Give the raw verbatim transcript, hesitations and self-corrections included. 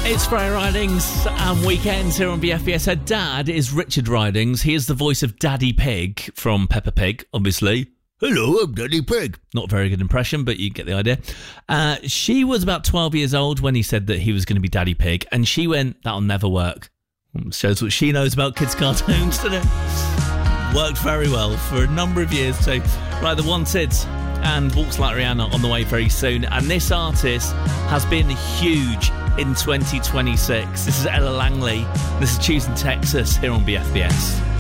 It's Freya Ridings and Weekends here on B F B S. Her dad is Richard Ridings. He is the voice of Daddy Pig from Peppa Pig, obviously. Hello, I'm Daddy Pig. Not a very good impression, but you get the idea. Uh, she was about twelve years old when he said that he was going to be Daddy Pig, and she went, that'll never work. Shows what she knows about kids' cartoons, doesn't it? Worked very well for a number of years too. Right, The Wanted and Walks Like Rihanna on the way very soon. And this artist has been huge in twenty twenty-six. This is Ella Langley. This is Choosing Texas here on B F B S.